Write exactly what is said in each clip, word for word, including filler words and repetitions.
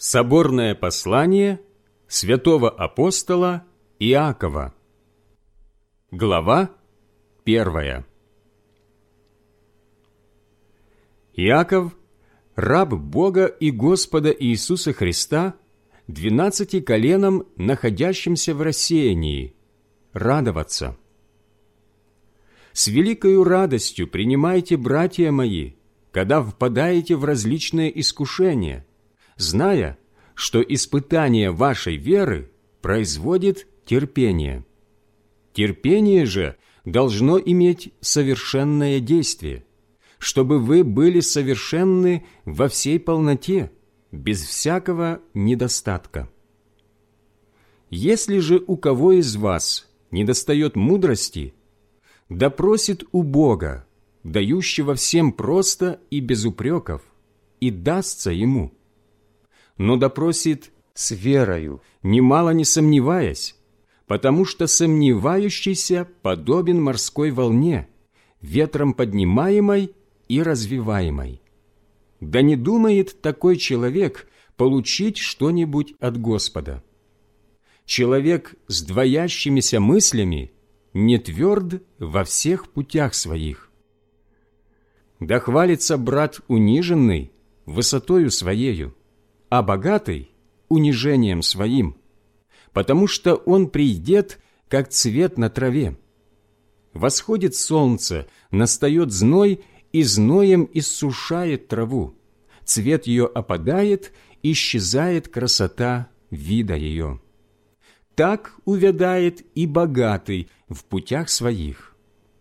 Соборное послание святого апостола Иакова. Глава первая. Иаков, раб Бога и Господа Иисуса Христа, двенадцати коленам, находящимся в рассеянии, радоваться. С великою радостью принимайте, братья мои, когда впадаете в различные искушения, зная, что испытание вашей веры производит терпение. Терпение же должно иметь совершенное действие, чтобы вы были совершенны во всей полноте, без всякого недостатка. Если же у кого из вас недостает мудрости, да просит у Бога, дающего всем просто и без упреков, и дастся ему. Но допросит с верою, немало не сомневаясь, потому что сомневающийся подобен морской волне, ветром поднимаемой и развиваемой. Да не думает такой человек получить что-нибудь от Господа. Человек с двоящимися мыслями не тверд во всех путях своих. Да хвалится брат униженный высотою своею, а богатый – унижением своим, потому что он придет, как цвет на траве. Восходит солнце, настает зной, и зноем иссушает траву, цвет ее опадает, исчезает красота вида ее. Так увядает и богатый в путях своих.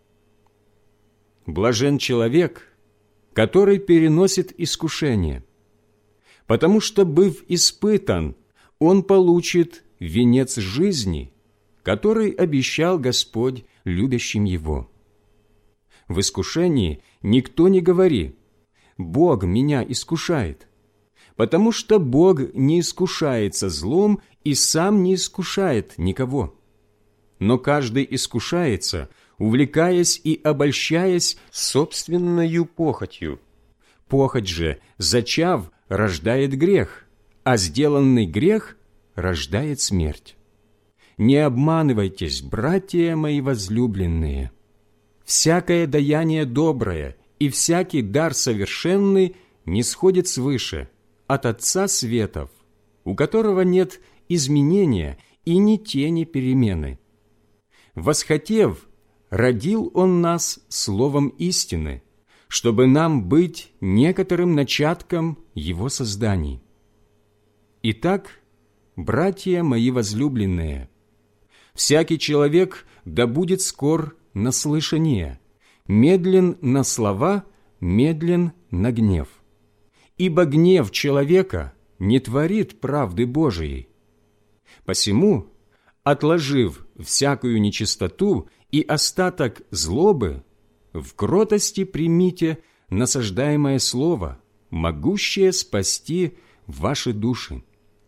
Блажен человек, который переносит искушение, потому что, быв испытан, он получит венец жизни, который обещал Господь любящим его. В искушении никто не говори: «Бог меня искушает», потому что Бог не искушается злом и сам не искушает никого. Но каждый искушается, увлекаясь и обольщаясь собственною похотью. Похоть же, зачав, рождает грех, а сделанный грех рождает смерть. Не обманывайтесь, братья мои возлюбленные. Всякое даяние доброе и всякий дар совершенный нисходит свыше, от Отца светов, у которого нет изменения и ни тени перемены. Восхотев, родил Он нас словом истины, чтобы нам быть некоторым начатком Его созданий. Итак, братья мои возлюбленные, всякий человек да будет скор на слышание, медлен на слова, медлен на гнев. Ибо гнев человека не творит правды Божией. Посему, отложив всякую нечистоту и остаток злобы, в кротости примите насаждаемое слово, могущее спасти ваши души.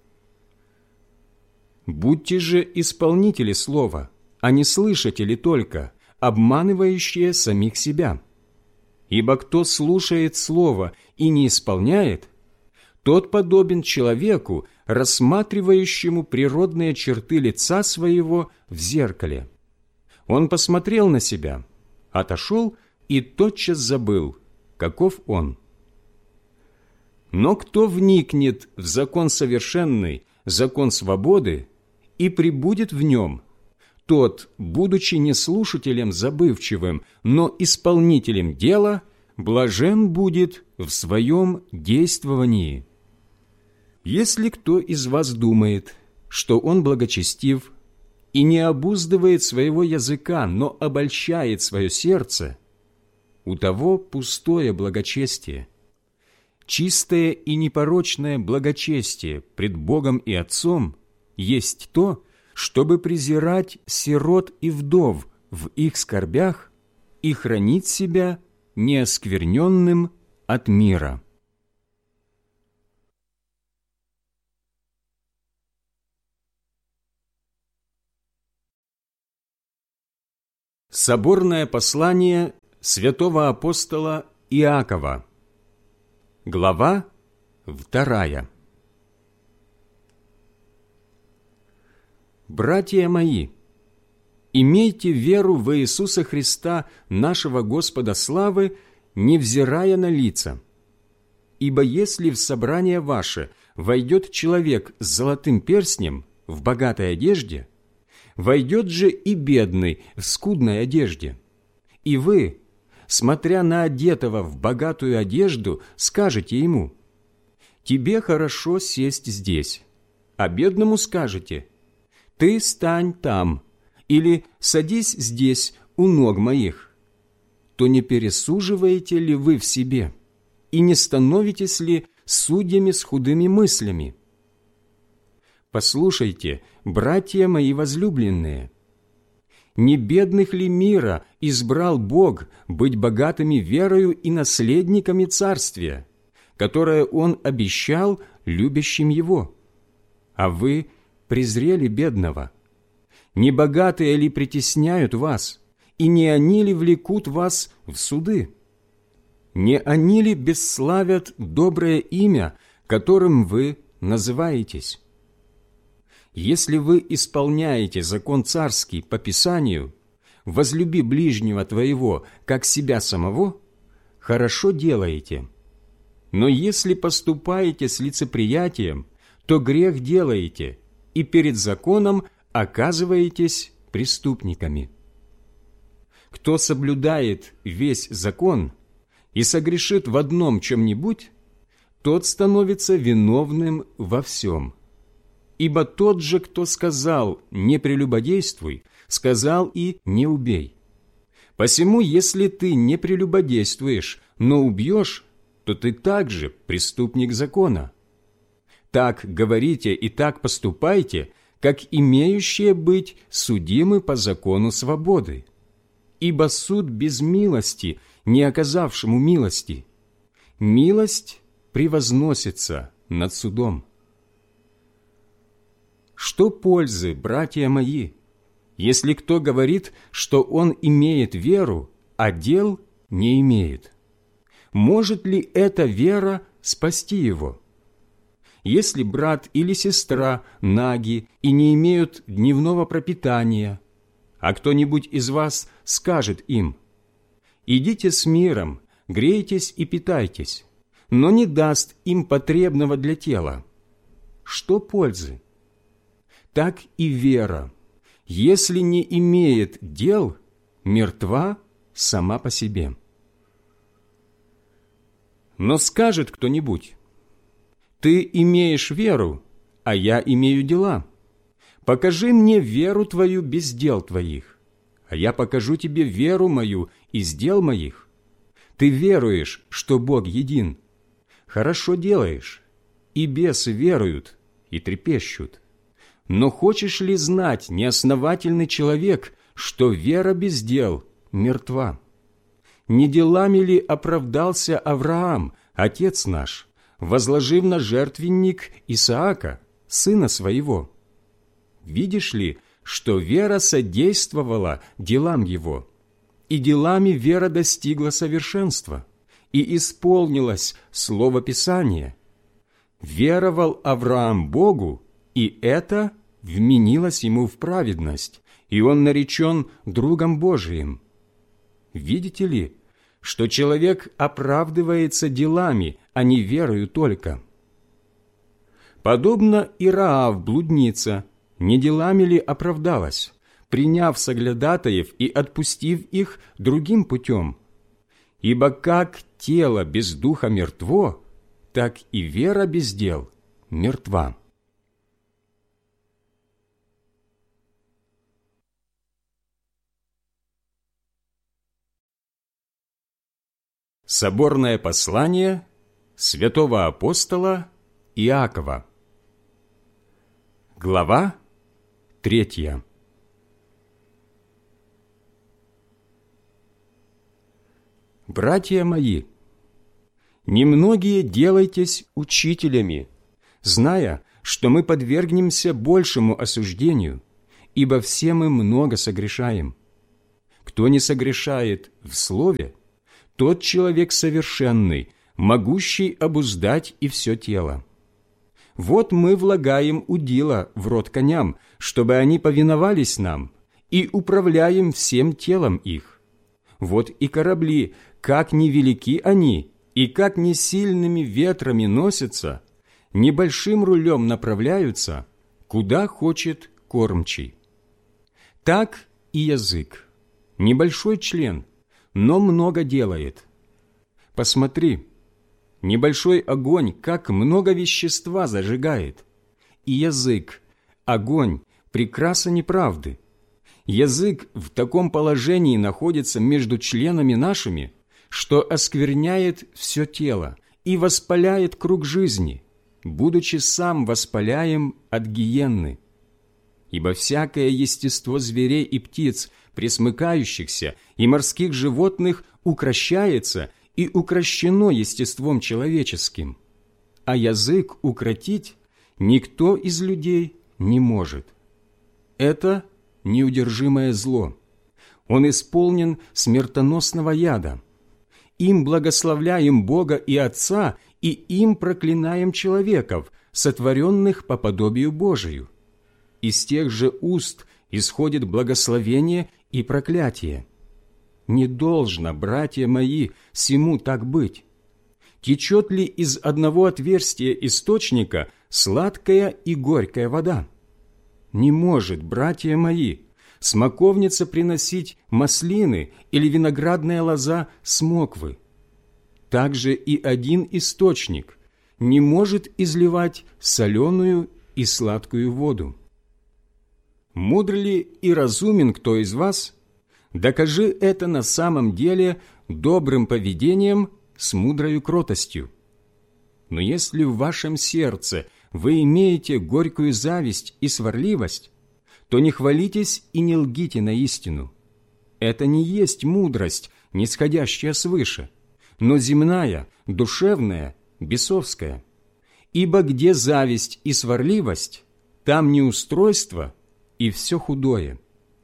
Будьте же исполнители слова, а не слышатели только, обманывающие самих себя. Ибо кто слушает слово и не исполняет, тот подобен человеку, рассматривающему природные черты лица своего в зеркале. Он посмотрел на себя, отошел и тотчас забыл, каков он. Но кто вникнет в закон совершенный, закон свободы, и пребудет в нем, тот, будучи не слушателем забывчивым, но исполнителем дела, блажен будет в своем действовании. Если кто из вас думает, что он благочестив, и не обуздывает своего языка, но обольщает свое сердце, у того пустое благочестие. Чистое и непорочное благочестие пред Богом и Отцом есть то, чтобы презирать сирот и вдов в их скорбях и хранить себя неоскверненным от мира. Соборное послание святого апостола Иакова. Глава вторая. братья мои, имейте веру в Иисуса Христа, нашего Господа славы, невзирая на лица. Ибо если в собрание ваше войдет человек с золотым перстнем в богатой одежде, войдет же и бедный в скудной одежде. И вы, смотря на одетого в богатую одежду, скажете ему: «Тебе хорошо сесть здесь», а бедному скажете: «Ты стань там», или «Садись здесь у ног моих», то не пересуживаете ли вы в себе, и не становитесь ли судьями с худыми мыслями? Послушайте, братья мои возлюбленные, не бедных ли мира избрал Бог быть богатыми верою и наследниками Царствия, которое Он обещал любящим Его? А вы презрели бедного. Не богатые ли притесняют вас, и не они ли влекут вас в суды? Не они ли бесславят доброе имя, которым вы называетесь? Если вы исполняете закон царский по Писанию: «Возлюби ближнего твоего, как себя самого», хорошо делаете. Но если поступаете с лицеприятием, то грех делаете, и перед законом оказываетесь преступниками. Кто соблюдает весь закон и согрешит в одном чем-нибудь, тот становится виновным во всем. Ибо тот же, кто сказал «не прелюбодействуй», сказал и «не убей». Посему, если ты не прелюбодействуешь, но убьешь, то ты также преступник закона. Так говорите и так поступайте, как имеющие быть судимы по закону свободы. Ибо суд без милости, не оказавшему милости, милость превозносится над судом. Что пользы, братья мои, если кто говорит, что он имеет веру, а дел не имеет? Может ли эта вера спасти его? Если брат или сестра наги и не имеют дневного пропитания, а кто-нибудь из вас скажет им: «Идите с миром, грейтесь и питайтесь», но не даст им потребного для тела, что пользы? Так и вера, если не имеет дел, мертва сама по себе. Но скажет кто-нибудь: «Ты имеешь веру, а я имею дела. Покажи мне веру твою без дел твоих, а я покажу тебе веру мою из дел моих. Ты веруешь, что Бог един. Хорошо делаешь, и бесы веруют и трепещут. Но хочешь ли знать, неосновательный человек, что вера без дел мертва? Не делами ли оправдался Авраам, отец наш, возложив на жертвенник Исаака, сына своего? Видишь ли, что вера содействовала делам его, и делами вера достигла совершенства, и исполнилось слово Писания. Веровал Авраам Богу, и это вменилось ему в праведность, и он наречен другом Божиим. Видите ли, что человек оправдывается делами, а не верою только? Подобно и Раав, блудница, не делами ли оправдалась, приняв соглядатаев и отпустив их другим путем? Ибо как тело без духа мертво, так и вера без дел мертва. Соборное послание святого апостола Иакова. Глава третья. Братья мои, немногие делайтесь учителями, зная, что мы подвергнемся большему осуждению, ибо все мы много согрешаем. Кто не согрешает в слове, тот человек совершенный, могущий обуздать и все тело. Вот мы влагаем удила в рот коням, чтобы они повиновались нам, и управляем всем телом их. Вот и корабли, как невелики они, и как не сильными ветрами носятся, небольшим рулем направляются, куда хочет кормчий. Так и язык. Небольшой член, но много делает. Посмотри, небольшой огонь, как много вещества зажигает. И язык, огонь, прекраса неправды. Язык в таком положении находится между членами нашими, что оскверняет все тело и воспаляет круг жизни, будучи сам воспаляем от гиенны. Ибо всякое естество зверей и птиц, пресмыкающихся, и морских животных укрощается и укрощено естеством человеческим, а язык укротить никто из людей не может. Это неудержимое зло. Он исполнен смертоносного яда. Им благословляем Бога и Отца, и им проклинаем человеков, сотворенных по подобию Божию. Из тех же уст исходит благословение и проклятие. Не должно, братья мои, сему так быть. Течет ли из одного отверстия источника сладкая и горькая вода? Не может, братья мои, смоковница приносить маслины или виноградная лоза смоквы. Также и один источник не может изливать соленую и сладкую воду. Мудр ли и разумен кто из вас? Докажи это на самом деле добрым поведением с мудрою кротостью. Но если в вашем сердце вы имеете горькую зависть и сварливость, то не хвалитесь и не лгите на истину. Это не есть мудрость, нисходящая свыше, но земная, душевная, бесовская. Ибо где зависть и сварливость, там неустройство и все худое.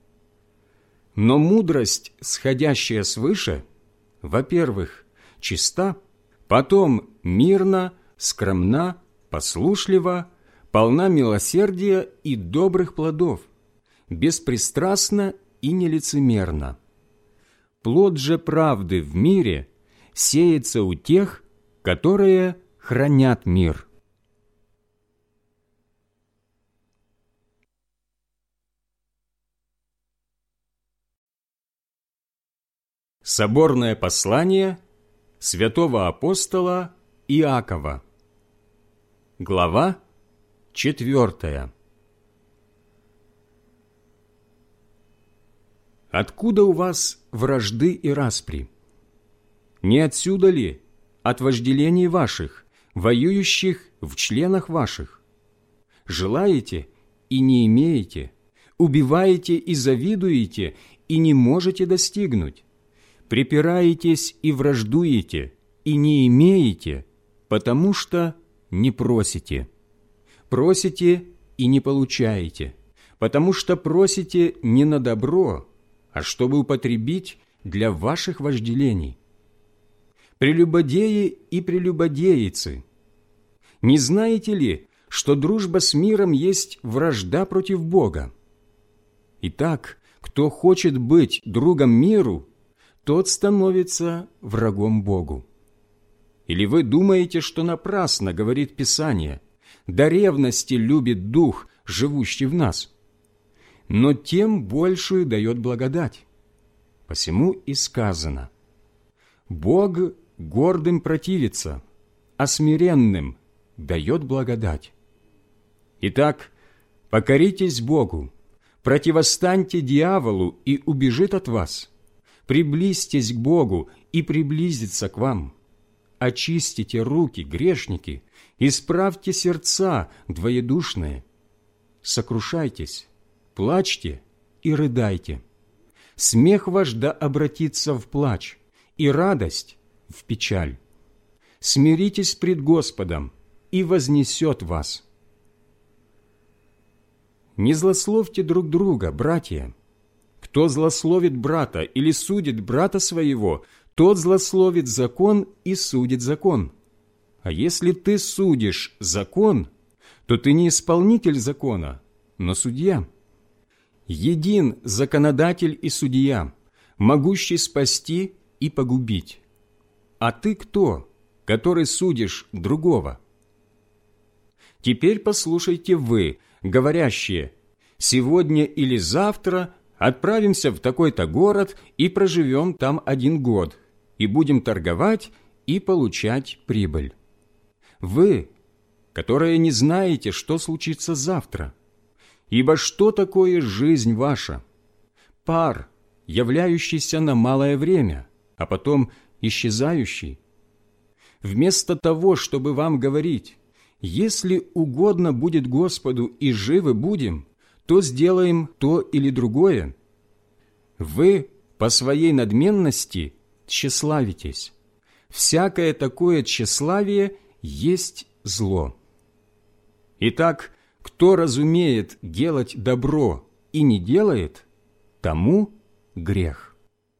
Но мудрость, сходящая свыше, во-первых, чиста, потом мирна, скромна, послушлива, полна милосердия и добрых плодов, беспристрастна и нелицемерна. Плод же правды в мире сеется у тех, которые хранят мир. Соборное послание святого апостола Иакова. Глава четвертая. Откуда у вас вражды и распри? Не отсюда ли от вожделений ваших, воюющих в членах ваших? Желаете и не имеете, убиваете и завидуете, и не можете достигнуть. Припираетесь и враждуете, и не имеете, потому что не просите. Просите и не получаете, потому что просите не на добро, а чтобы употребить для ваших вожделений. Прелюбодеи и прелюбодеицы, не знаете ли, что дружба с миром есть вражда против Бога? Итак, кто хочет быть другом миру, тот становится врагом Богу. Или вы думаете, что напрасно говорит Писание, до ревности любит Дух, живущий в нас? Но тем большую дает благодать. Посему и сказано: Бог гордым противится, а смиренным дает благодать. Итак, покоритесь Богу, противостаньте дьяволу, и убежит от вас. Приблизьтесь к Богу, и приблизится к вам. Очистите руки, грешники, исправьте сердца, двоедушные. Сокрушайтесь, плачьте и рыдайте. Смех ваш да обратится в плач, и радость в печаль. Смиритесь пред Господом, и вознесет вас. Не злословьте друг друга, братья. Кто злословит брата или судит брата своего, тот злословит закон и судит закон. А если ты судишь закон, то ты не исполнитель закона, но судья. Един законодатель и судья, могущий спасти и погубить. А ты кто, который судишь другого? Теперь послушайте вы, говорящие: сегодня или завтра отправимся в такой-то город и проживем там один год, и будем торговать и получать прибыль. Вы, которые не знаете, что случится завтра, ибо что такое жизнь ваша? Пар, являющийся на малое время, а потом исчезающий. Вместо того, чтобы вам говорить: если угодно будет Господу и живы будем, то сделаем то или другое, вы по своей надменности тщеславитесь. Всякое такое тщеславие есть зло. Итак, кто разумеет делать добро и не делает, тому грех.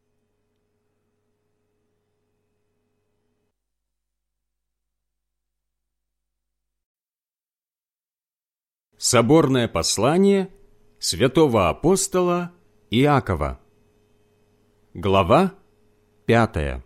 Соборное послание святого апостола Иакова. Глава пятая.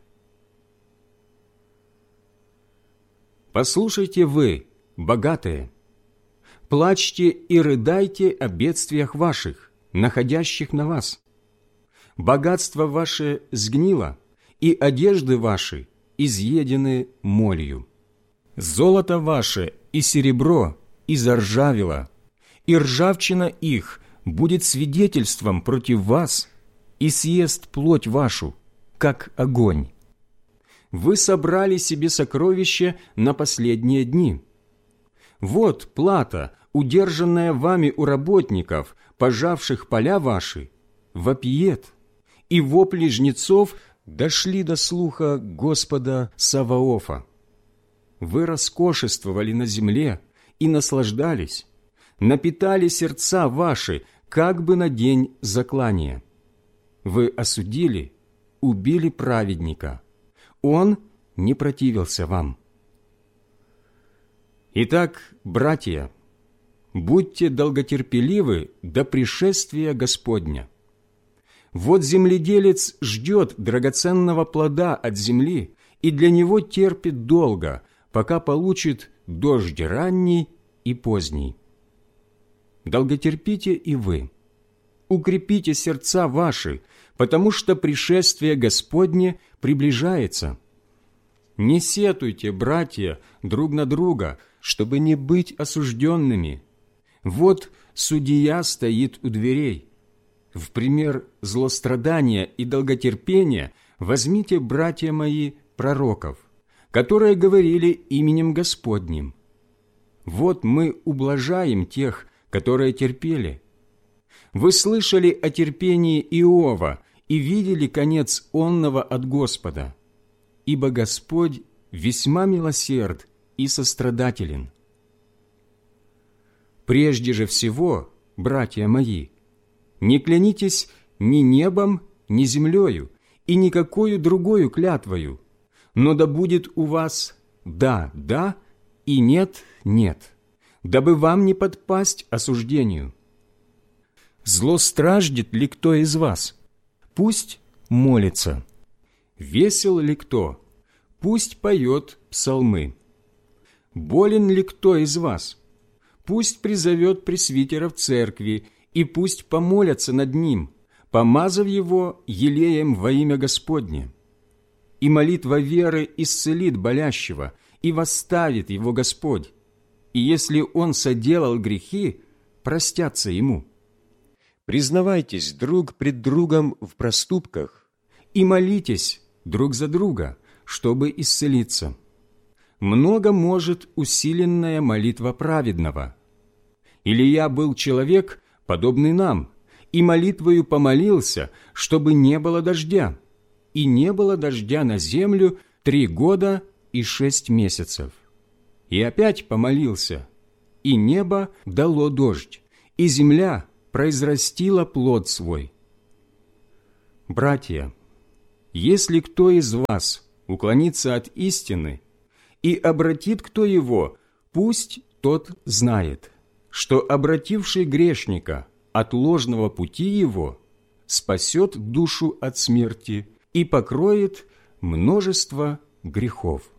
Послушайте вы, богатые, плачьте и рыдайте о бедствиях ваших, находящих на вас. Богатство ваше сгнило, и одежды ваши изъедены молью. Золото ваше и серебро изоржавело, и ржавчина их будет свидетельством против вас и съест плоть вашу, как огонь. Вы собрали себе сокровище на последние дни. Вот плата, удержанная вами у работников, пожавших поля ваши, вопиет, и вопли жнецов дошли до слуха Господа Саваофа. Вы роскошествовали на земле и наслаждались, напитали сердца ваши, как бы на день заклания. Вы осудили, убили праведника. Он не противился вам. Итак, братья, будьте долготерпеливы до пришествия Господня. Вот земледелец ждет драгоценного плода от земли и для него терпит долго, пока получит дождь ранний и поздний. Долготерпите и вы. Укрепите сердца ваши, потому что пришествие Господне приближается. Не сетуйте, братья, друг на друга, чтобы не быть осужденными. Вот судья стоит у дверей. В пример злострадания и долготерпения возьмите, братья мои, пророков, которые говорили именем Господним. Вот мы ублажаем тех, которые терпели. Вы слышали о терпении Иова и видели конец онного от Господа, ибо Господь весьма милосерд и сострадателен. Прежде же всего, братья мои, не клянитесь ни небом, ни землею, и никакою другою клятвою, но да будет у вас «да, да» и «нет, нет», дабы вам не подпасть осуждению. Злостраждет ли кто из вас? Пусть молится. Весел ли кто? Пусть поет псалмы. Болен ли кто из вас? Пусть призовет пресвитера в церкви, и пусть помолятся над ним, помазав его елеем во имя Господне. И молитва веры исцелит болящего, и восставит его Господь. И если он соделал грехи, простятся ему. Признавайтесь друг пред другом в проступках и молитесь друг за друга, чтобы исцелиться. Много может усиленная молитва праведного. Илия был человек, подобный нам, и молитвою помолился, чтобы не было дождя, и не было дождя на землю три года и шесть месяцев. И опять помолился, и небо дало дождь, и земля произрастила плод свой. Братья, если кто из вас уклонится от истины, и обратит кто его, пусть тот знает, что обративший грешника от ложного пути его спасет душу от смерти и покроет множество грехов.